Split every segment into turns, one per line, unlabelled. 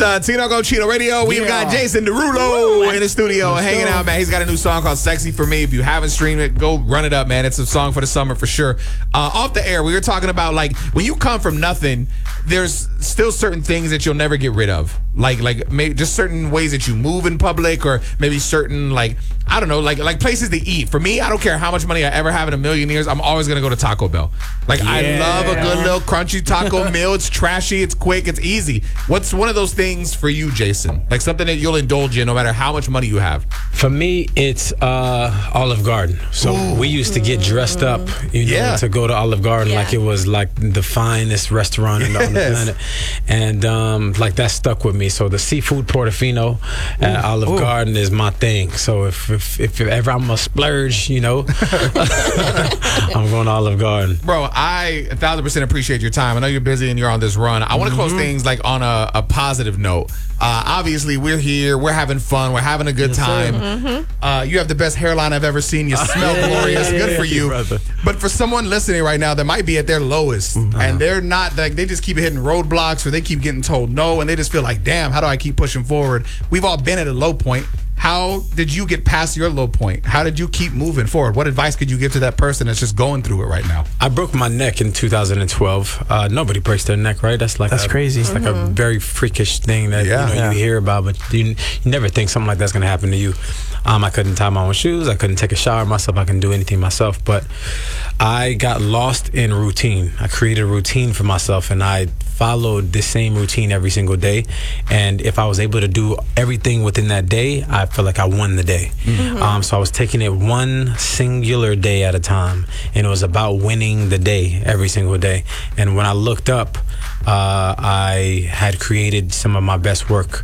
The Tinoco Chino Radio. We've got Jason Derulo in the studio hanging out, man. He's got a new song called Sexy for Me. If you haven't streamed it, go run it up, man. It's a song for the summer for sure. Off the air, we were talking about, like, when you come from nothing, there's still certain things that you'll never get rid of. Like maybe just certain ways that you move in public, or maybe certain, like, I don't know, like places to eat. For me, I don't care how much money I ever have in a million years, I'm always going to go to Taco Bell. Like, I love a good little crunchy taco meal. It's trashy, it's quick, it's easy. What's one of those things for you, Jason? Like something that you'll indulge in no matter how much money you have?
For me, it's Olive Garden. So we used to get dressed up, to go to Olive Garden like it was like the finest restaurant on the planet. And like that stuck with me. So the seafood Portofino at Olive Garden is my thing. So if ever I'm a splurge, I'm going to Olive Garden.
Bro, I 1,000% appreciate your time. I know you're busy and you're on this run. I want to close things like on a positive note. Obviously, we're here. We're having fun. We're having a good time. You have the best hairline I've ever seen. You smell glorious. Good for you. But for someone listening right now that might be at their lowest and they're not, like, they just keep hitting roadblocks, or they keep getting told no, and they just feel like, damn, how do I keep pushing forward? We've all been at a low point. How did you get past your low point? How did you keep moving forward? What advice could you give to that person that's just going through it right now?
I broke my neck in 2012. Nobody breaks their neck, right? That's crazy. It's like a very freakish thing that you hear about, but you never think something like that's going to happen to you. I couldn't tie my own shoes. I couldn't take a shower myself. I couldn't do anything myself. But I got lost in routine. I created a routine for myself, and I followed the same routine every single day. And if I was able to do everything within that day, I felt like I won the day. So I was taking it one singular day at a time, and it was about winning the day every single day. And when I looked up, I had created some of my best work.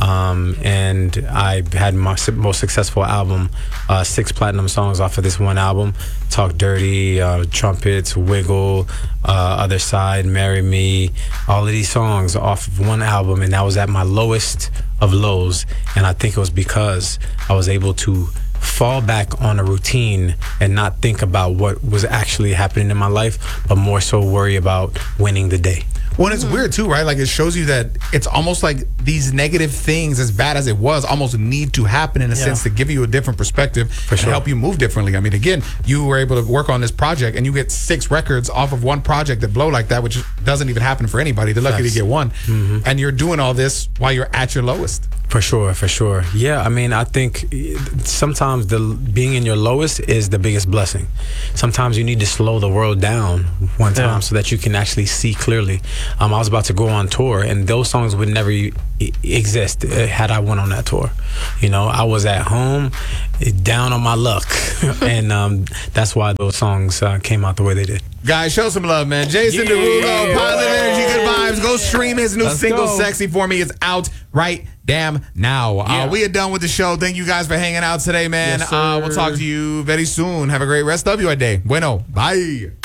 And I had my most successful album, 6 platinum songs off of this one album. Talk Dirty, Trumpets, Wiggle, Other Side, Marry Me, all of these songs off of one album, and that was at my lowest of lows. And I think it was because I was able to fall back on a routine and not think about what was actually happening in my life, but more so worry about winning the day.
Well, it's weird too, right? Like, it shows you that it's almost like these negative things, as bad as it was, almost need to happen in a sense to give you a different perspective and help you move differently. I mean, again, you were able to work on this project and you get 6 records off of one project that blow like that, which doesn't even happen for anybody. They're lucky to get one. And you're doing all this while you're at your lowest.
For sure. Yeah, I mean, I think sometimes being in your lowest is the biggest blessing. Sometimes you need to slow the world down one time so that you can actually see clearly. I was about to go on tour, and those songs would never exist had I went on that tour. I was at home, down on my luck, and that's why those songs came out the way they did.
Guys, show some love, man. Jason Derulo, positive energy, good vibes. Go stream his new single, Sexy for Me. It's out right damn now. We are done with the show. Thank you guys for hanging out today, man. We'll talk to you very soon. Have a great rest of your day. Bueno. Bye.